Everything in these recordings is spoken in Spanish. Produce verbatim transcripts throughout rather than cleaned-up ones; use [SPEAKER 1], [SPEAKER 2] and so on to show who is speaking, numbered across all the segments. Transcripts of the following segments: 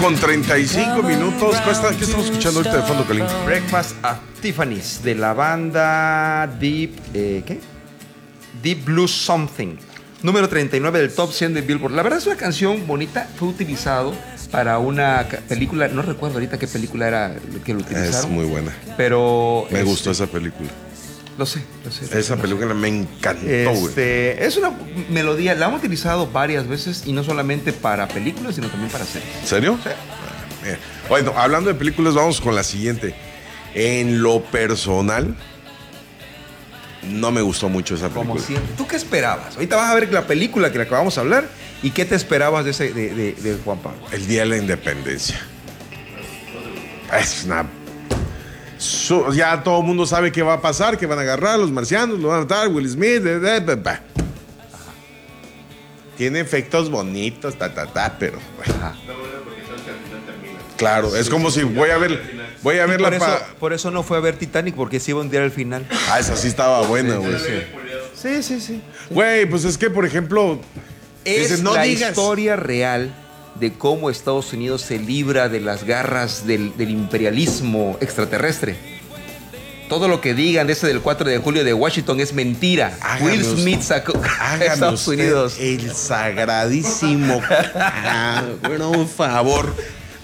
[SPEAKER 1] con treinta y cinco minutos. ¿Qué, está, ¿Qué estamos escuchando ahorita de fondo, Calín?
[SPEAKER 2] Breakfast at Tiffany's, de la banda Deep... Eh, ¿Qué? Deep Blue Something. Número treinta y nueve del Top cien de Billboard. La verdad es una canción bonita. Fue utilizado para una película. No recuerdo ahorita qué película era que lo utilizaron.
[SPEAKER 1] Es muy buena.
[SPEAKER 2] Pero...
[SPEAKER 1] Me
[SPEAKER 2] este,
[SPEAKER 1] gustó esa película.
[SPEAKER 2] Lo sé, lo sé.
[SPEAKER 1] Esa
[SPEAKER 2] lo
[SPEAKER 1] película
[SPEAKER 2] sé.
[SPEAKER 1] me encantó, güey.
[SPEAKER 2] Este, es una melodía, la han utilizado varias veces y no solamente para películas, sino también para series.
[SPEAKER 1] ¿En serio?
[SPEAKER 2] Sí.
[SPEAKER 1] Bien. Bueno, hablando de películas, vamos con la siguiente. En lo personal, no me gustó mucho esa película.
[SPEAKER 2] Como siempre. ¿Tú qué esperabas? Ahorita vas a ver la película que la que vamos a hablar y qué te esperabas de, ese, de, de, de Juan Pablo.
[SPEAKER 1] El Día de la Independencia. Es una... Su- ya todo el mundo sabe qué va a pasar, que van a agarrar a los marcianos, lo van a matar, Will Smith, de, de, de, de. Tiene efectos bonitos, ta, ta, ta, pero...
[SPEAKER 2] Ajá.
[SPEAKER 1] Claro, es
[SPEAKER 2] Sí,
[SPEAKER 1] como
[SPEAKER 2] sí,
[SPEAKER 1] si
[SPEAKER 2] sí.
[SPEAKER 1] voy a ver, voy a
[SPEAKER 2] Y
[SPEAKER 1] ver
[SPEAKER 2] por,
[SPEAKER 1] la...
[SPEAKER 2] eso,
[SPEAKER 1] Pa...
[SPEAKER 2] por eso no fue a ver Titanic, porque se iba a hundir al final.
[SPEAKER 1] Ah, esa sí estaba buena, güey.
[SPEAKER 2] Sí, sí, sí.
[SPEAKER 1] Güey, pues es que, por ejemplo...
[SPEAKER 2] Es
[SPEAKER 1] dices, no
[SPEAKER 2] la
[SPEAKER 1] digas.
[SPEAKER 2] historia real de cómo Estados Unidos se libra de las garras del, del imperialismo extraterrestre. Todo lo que digan de ese del cuatro de julio de Washington es mentira.
[SPEAKER 1] Hágame
[SPEAKER 2] Will
[SPEAKER 1] usted-
[SPEAKER 2] Smith sacó a
[SPEAKER 1] Hágame
[SPEAKER 2] Estados
[SPEAKER 1] usted
[SPEAKER 2] Unidos.
[SPEAKER 1] el sagradísimo. Ah, bueno, un favor.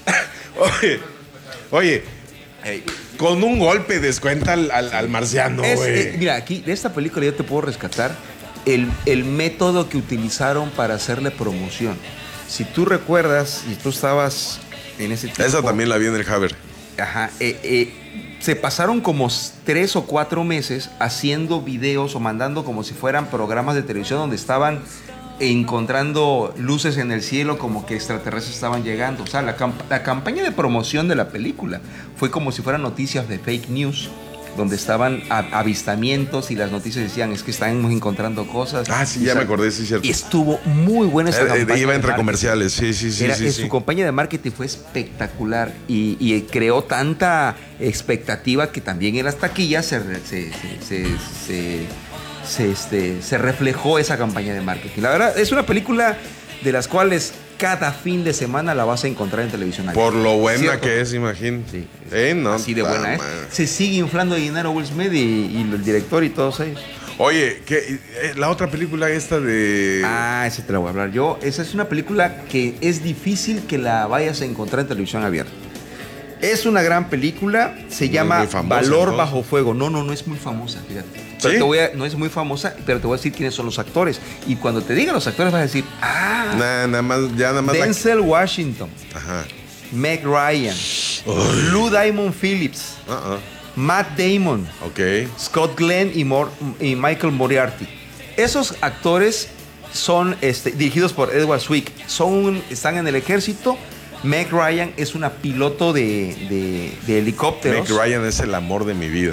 [SPEAKER 1] Oye, oye,
[SPEAKER 2] Ey,
[SPEAKER 1] con un golpe descuenta al, al, al marciano,
[SPEAKER 2] es,
[SPEAKER 1] güey.
[SPEAKER 2] eh, mira, aquí de esta película yo te puedo rescatar el, el método que utilizaron para hacerle promoción. Si tú recuerdas, y tú estabas en ese tiempo...
[SPEAKER 1] Esa también la vi en el Haber.
[SPEAKER 2] Ajá. Eh, eh, se pasaron como tres o cuatro meses haciendo videos o mandando como si fueran programas de televisión donde estaban encontrando luces en el cielo como que extraterrestres estaban llegando. O sea, la, camp- la campaña de promoción de la película fue como si fueran noticias de fake news, donde estaban a- avistamientos y las noticias decían es que estamos encontrando cosas.
[SPEAKER 1] Ah, sí,
[SPEAKER 2] Y
[SPEAKER 1] ya
[SPEAKER 2] sa-
[SPEAKER 1] me acordé, sí, cierto.
[SPEAKER 2] Y estuvo muy buena esa
[SPEAKER 1] Eh, eh,
[SPEAKER 2] campaña.
[SPEAKER 1] iba
[SPEAKER 2] de
[SPEAKER 1] entre
[SPEAKER 2] marketing.
[SPEAKER 1] comerciales, sí, sí, sí.
[SPEAKER 2] Era-
[SPEAKER 1] sí,
[SPEAKER 2] eh,
[SPEAKER 1] sí.
[SPEAKER 2] Su campaña de marketing fue espectacular y, y creó tanta expectativa que también en las taquillas se, re- se, se, se, se, se, este, se reflejó esa campaña de marketing. La verdad, es una película de las cuales cada fin de semana la vas a encontrar en televisión.
[SPEAKER 1] Por lo buena
[SPEAKER 2] ¿Cierto?
[SPEAKER 1] que es, imagínate.
[SPEAKER 2] Sí,
[SPEAKER 1] Eh, no,
[SPEAKER 2] así de buena
[SPEAKER 1] ta
[SPEAKER 2] es.
[SPEAKER 1] madre.
[SPEAKER 2] Se sigue inflando de dinero Will Smith y, y el director y todos ellos.
[SPEAKER 1] Oye, ¿qué, eh, la otra película esta de...
[SPEAKER 2] Ah, esa te la voy a hablar yo. Esa es una película que es difícil que la vayas a encontrar en televisión abierta. Es una gran película, se
[SPEAKER 1] No
[SPEAKER 2] llama
[SPEAKER 1] es muy famosa,
[SPEAKER 2] Valor
[SPEAKER 1] entonces.
[SPEAKER 2] Bajo Fuego. No, no, no es muy famosa, fíjate. Pero
[SPEAKER 1] ¿Sí?
[SPEAKER 2] te voy a- no es muy famosa, pero te voy a decir quiénes son los actores. Y cuando te digan los actores vas a decir, ah,
[SPEAKER 1] Nah, nada más, ya nada más... la-
[SPEAKER 2] Denzel Washington,
[SPEAKER 1] Ajá.
[SPEAKER 2] Meg Ryan, Lou Diamond Phillips,
[SPEAKER 1] Uh-uh.
[SPEAKER 2] Matt Damon,
[SPEAKER 1] Ok.
[SPEAKER 2] Scott Glenn y, Mor- y Michael Moriarty. Esos actores son este, dirigidos por Edward Zwick. Son, están en el ejército. Meg Ryan es una piloto de, de- de helicópteros.
[SPEAKER 1] Meg Ryan es el amor de mi vida.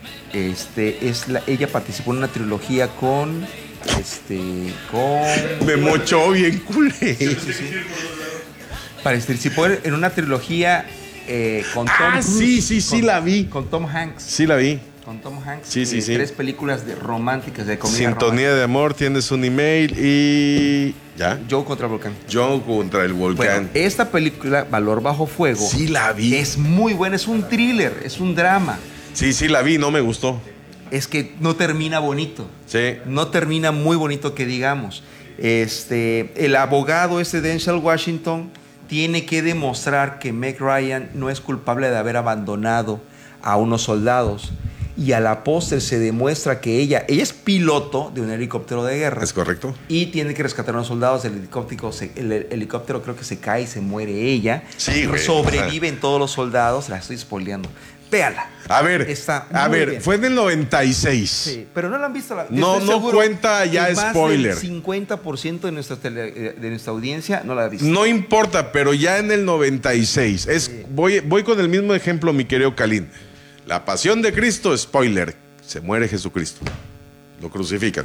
[SPEAKER 2] Este, es la, ella participó en una trilogía con. Este. Con.
[SPEAKER 1] Me mochó bien culé.
[SPEAKER 2] Participó en una trilogía eh, con Tom
[SPEAKER 1] Ah,
[SPEAKER 2] Cruise,
[SPEAKER 1] sí, sí, sí
[SPEAKER 2] con-
[SPEAKER 1] la vi.
[SPEAKER 2] Con Tom Hanks.
[SPEAKER 1] Sí la vi.
[SPEAKER 2] Con Tom Hanks.
[SPEAKER 1] Sí, sí,
[SPEAKER 2] eh,
[SPEAKER 1] sí.
[SPEAKER 2] Tres películas de románticas, de comedia
[SPEAKER 1] Sintonía de amor, tienes un email y... ¿Ya?
[SPEAKER 2] romántica. Joe contra el volcán.
[SPEAKER 1] Joe contra el
[SPEAKER 2] Bueno,
[SPEAKER 1] volcán.
[SPEAKER 2] esta película, Valor Bajo Fuego,
[SPEAKER 1] Sí la vi.
[SPEAKER 2] es muy buena, es un thriller, es un drama.
[SPEAKER 1] Sí, sí la vi, no me gustó.
[SPEAKER 2] Es que no termina bonito.
[SPEAKER 1] Sí.
[SPEAKER 2] No termina muy bonito que digamos. Este, el abogado este Denzel Washington tiene que demostrar que Meg Ryan no es culpable de haber abandonado a unos soldados. Y a la postre se demuestra que ella, ella es piloto de un helicóptero de guerra.
[SPEAKER 1] ¿Es correcto?
[SPEAKER 2] Y tiene que rescatar a unos soldados. El helicóptero, se- el helicóptero creo que se cae y se muere ella.
[SPEAKER 1] Sí, güey.
[SPEAKER 2] Sobreviven todos los soldados. La estoy spoileando. Véala.
[SPEAKER 1] A ver,
[SPEAKER 2] Está
[SPEAKER 1] a
[SPEAKER 2] muy
[SPEAKER 1] ver,
[SPEAKER 2] bien.
[SPEAKER 1] fue en el noventa y seis.
[SPEAKER 2] Sí, pero no la han visto. La,
[SPEAKER 1] No,
[SPEAKER 2] estoy
[SPEAKER 1] no
[SPEAKER 2] seguro
[SPEAKER 1] cuenta ya
[SPEAKER 2] que más
[SPEAKER 1] spoiler.
[SPEAKER 2] del cincuenta por ciento de nuestra, tele- eh, de nuestra audiencia no la ha visto.
[SPEAKER 1] No importa, pero ya en el noventa y seis. Es, voy, voy con el mismo ejemplo, mi querido Calín. La pasión de Cristo, spoiler. Se muere Jesucristo. Lo crucifican.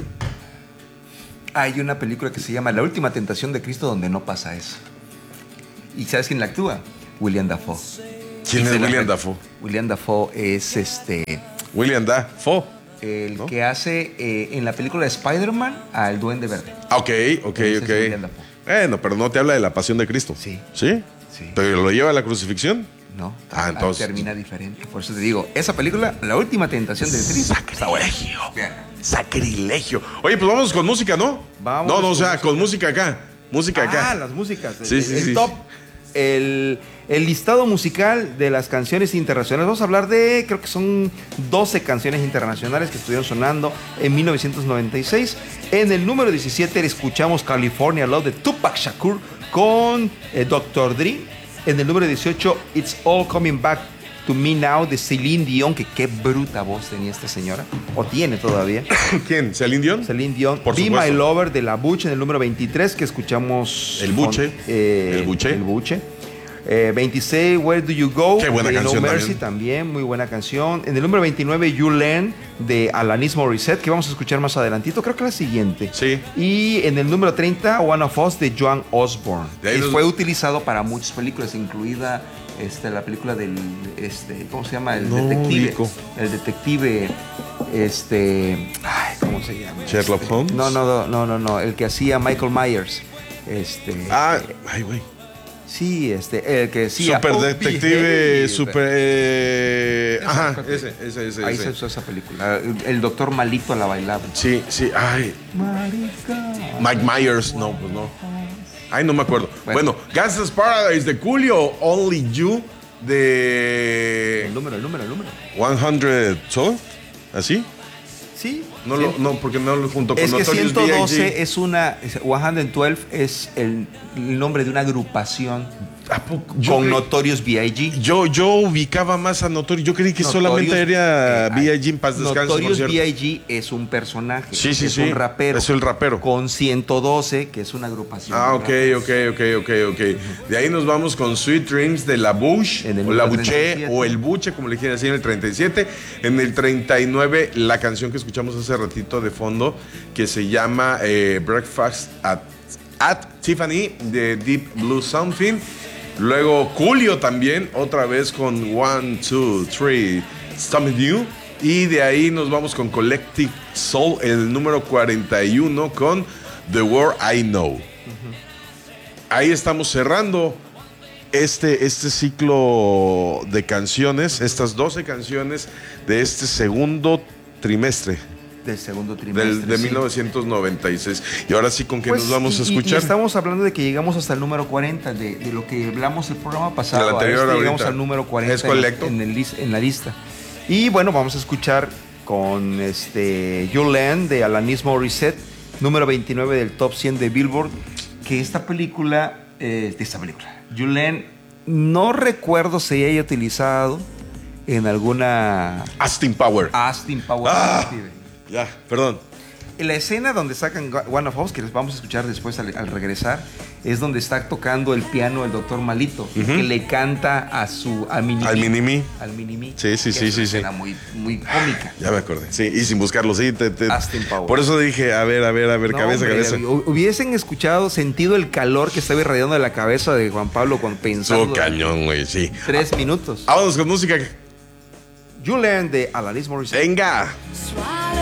[SPEAKER 2] Hay una película que se llama La Última Tentación de Cristo donde no pasa eso. ¿Y sabes quién la actúa? William Dafoe.
[SPEAKER 1] ¿Quién
[SPEAKER 2] Y
[SPEAKER 1] es
[SPEAKER 2] se la-
[SPEAKER 1] William Dafoe?
[SPEAKER 2] William Dafoe es este
[SPEAKER 1] William Dafoe.
[SPEAKER 2] el
[SPEAKER 1] ¿No?
[SPEAKER 2] que hace eh, en la película de Spider-Man al Duende Verde.
[SPEAKER 1] Ah, ok, ok,
[SPEAKER 2] Ese es
[SPEAKER 1] ok.
[SPEAKER 2] William Dafoe.
[SPEAKER 1] Bueno, pero no te habla de la pasión de Cristo.
[SPEAKER 2] Sí.
[SPEAKER 1] ¿Sí?
[SPEAKER 2] Sí.
[SPEAKER 1] ¿Pero lo lleva a la crucifixión?
[SPEAKER 2] No,
[SPEAKER 1] Ah, entonces-
[SPEAKER 2] termina diferente. Por eso te digo, esa película, La Última Tentación de Cristo, está buena. Bien.
[SPEAKER 1] Sacrilegio. Oye, pues vamos con música, ¿no?
[SPEAKER 2] Vamos
[SPEAKER 1] no, no, o
[SPEAKER 2] con
[SPEAKER 1] sea, con música acá. Música
[SPEAKER 2] Ah,
[SPEAKER 1] acá.
[SPEAKER 2] las músicas.
[SPEAKER 1] Sí,
[SPEAKER 2] el,
[SPEAKER 1] sí,
[SPEAKER 2] el
[SPEAKER 1] sí.
[SPEAKER 2] top, el, el listado musical de las canciones internacionales. Vamos a hablar de, creo que son doce canciones internacionales que estuvieron sonando en mil novecientos noventa y seis. En el número diecisiete escuchamos California Love de Tupac Shakur con eh, doctor Dre. En el número dieciocho, It's All Coming Back to Me Now de Celine Dion, que qué bruta voz tenía esta señora, o tiene todavía.
[SPEAKER 1] ¿Quién? ¿Celine Dion?
[SPEAKER 2] Celine Dion.
[SPEAKER 1] Por
[SPEAKER 2] Be
[SPEAKER 1] supuesto.
[SPEAKER 2] My Lover de La Buche en el número veintitrés, que escuchamos.
[SPEAKER 1] El Buche.
[SPEAKER 2] con, eh,
[SPEAKER 1] El Buche.
[SPEAKER 2] El Buche. Eh, veintiséis, Where Do You Go?
[SPEAKER 1] Qué buena
[SPEAKER 2] de
[SPEAKER 1] canción
[SPEAKER 2] No Mercy,
[SPEAKER 1] también.
[SPEAKER 2] también. Muy buena canción. En el número veintinueve, You Learn de Alanis Morissette, que vamos a escuchar más adelantito. Creo que la siguiente.
[SPEAKER 1] Sí.
[SPEAKER 2] Y en el número treinta, One of Us de Joan Osborne.
[SPEAKER 1] De ahí
[SPEAKER 2] Que
[SPEAKER 1] nos-
[SPEAKER 2] fue utilizado para muchas películas, incluida este, la película del. Este, ¿Cómo se llama? El
[SPEAKER 1] No
[SPEAKER 2] detective.
[SPEAKER 1] ubico.
[SPEAKER 2] El detective. Este. Ay, ¿cómo se llama?
[SPEAKER 1] Sherlock
[SPEAKER 2] Este,
[SPEAKER 1] Holmes.
[SPEAKER 2] No, no, no, no, no. El que hacía Michael Myers. Este.
[SPEAKER 1] Ah, ay, güey.
[SPEAKER 2] Sí, este. El que decía.
[SPEAKER 1] Super
[SPEAKER 2] "Oh,
[SPEAKER 1] detective,
[SPEAKER 2] behave".
[SPEAKER 1] super. eh,
[SPEAKER 2] Esa
[SPEAKER 1] ajá,
[SPEAKER 2] película.
[SPEAKER 1] ese, ese, ese.
[SPEAKER 2] Ahí
[SPEAKER 1] ese.
[SPEAKER 2] se usó esa película. El, el doctor malito la bailaba.
[SPEAKER 1] Sí, sí, ay.
[SPEAKER 2] Marica.
[SPEAKER 1] Mike Myers, no, pues no. Ay, no me acuerdo. Bueno,
[SPEAKER 2] Bueno.
[SPEAKER 1] Gangsta's Paradise de Coolio, Only You de
[SPEAKER 2] El número, el número, el número.
[SPEAKER 1] ciento doce, ¿así?
[SPEAKER 2] Sí.
[SPEAKER 1] No,
[SPEAKER 2] sí.
[SPEAKER 1] lo, no, porque no lo junto con
[SPEAKER 2] Es que
[SPEAKER 1] Notorious
[SPEAKER 2] ciento doce
[SPEAKER 1] B I G.
[SPEAKER 2] es una. es- ciento doce es el, el nombre de una agrupación
[SPEAKER 1] ¿A poco? Yo,
[SPEAKER 2] con
[SPEAKER 1] creí-
[SPEAKER 2] Notorious B I G.
[SPEAKER 1] yo, yo ubicaba más a Notorious. Yo creí que
[SPEAKER 2] Notorious-
[SPEAKER 1] solamente era
[SPEAKER 2] eh,
[SPEAKER 1] B I G en paz descanse. por
[SPEAKER 2] Notorious
[SPEAKER 1] cierto.
[SPEAKER 2] B I G es un personaje.
[SPEAKER 1] Sí, sí,
[SPEAKER 2] es
[SPEAKER 1] sí.
[SPEAKER 2] un rapero.
[SPEAKER 1] Es el rapero.
[SPEAKER 2] Con ciento doce, que es una agrupación.
[SPEAKER 1] Ah,
[SPEAKER 2] de
[SPEAKER 1] ok,
[SPEAKER 2] raperos.
[SPEAKER 1] ok, ok, ok, ok. De ahí nos vamos con Sweet Dreams de La Bush,
[SPEAKER 2] En el
[SPEAKER 1] o La
[SPEAKER 2] número
[SPEAKER 1] Buche,
[SPEAKER 2] treinta y siete.
[SPEAKER 1] o El Buche, como le quieran decir, en el treinta y siete. En el treinta y nueve, la canción que escuchamos hace ratito de fondo, que se llama eh, Breakfast at, at Tiffany, de Deep Blue Something. Luego Coolio también, otra vez con One, Two, Three, Something New. Y de ahí nos vamos con Collective Soul, el número cuarenta y uno, con The World I Know. Ahí estamos cerrando este, este ciclo de canciones, estas doce canciones de este segundo trimestre
[SPEAKER 2] Del segundo trimestre.
[SPEAKER 1] del, de
[SPEAKER 2] sí.
[SPEAKER 1] mil novecientos noventa y seis. Y ahora sí, ¿con qué
[SPEAKER 2] Pues,
[SPEAKER 1] nos vamos
[SPEAKER 2] y-
[SPEAKER 1] a
[SPEAKER 2] y-
[SPEAKER 1] escuchar?
[SPEAKER 2] Y estamos hablando de que llegamos hasta el número cuarenta, de, de lo que hablamos el programa pasado.
[SPEAKER 1] Del anterior
[SPEAKER 2] a este
[SPEAKER 1] ahorita.
[SPEAKER 2] llegamos al número cuarenta
[SPEAKER 1] Es
[SPEAKER 2] en la-
[SPEAKER 1] correcto.
[SPEAKER 2] En, el lis- en la lista. Y bueno, vamos a escuchar con este You Land de Alanis Morissette, número veintinueve del top cien de Billboard, que esta película, eh, de esta película, You Land, no recuerdo si haya utilizado en alguna
[SPEAKER 1] Austin Power.
[SPEAKER 2] Austin Power.
[SPEAKER 1] Ah.
[SPEAKER 2] inclusive.
[SPEAKER 1] Ya, perdón.
[SPEAKER 2] En la escena donde sacan One of Us, que les vamos a escuchar después al, al regresar, es donde está tocando el piano el doctor Malito, que le canta a su al mini
[SPEAKER 1] Al Mini-Me.
[SPEAKER 2] al mini
[SPEAKER 1] Sí, sí,
[SPEAKER 2] que
[SPEAKER 1] sí,
[SPEAKER 2] es
[SPEAKER 1] sí,
[SPEAKER 2] una
[SPEAKER 1] sí.
[SPEAKER 2] escena muy muy cómica.
[SPEAKER 1] Ya me acordé. Sí, y sin buscarlo, sí. te- te-
[SPEAKER 2] Austin Power.
[SPEAKER 1] Por eso dije, a ver, a ver, a ver,
[SPEAKER 2] No,
[SPEAKER 1] cabeza,
[SPEAKER 2] hombre,
[SPEAKER 1] cabeza.
[SPEAKER 2] hu- Hubiesen escuchado, sentido el calor que estaba irradiando de la cabeza de Juan Pablo cuando pensando
[SPEAKER 1] Estuvo cañón, güey, sí.
[SPEAKER 2] tres minutos.
[SPEAKER 1] Vámonos con música.
[SPEAKER 2] You Learn de Alanis Morissette.
[SPEAKER 1] Venga.
[SPEAKER 3] Swallow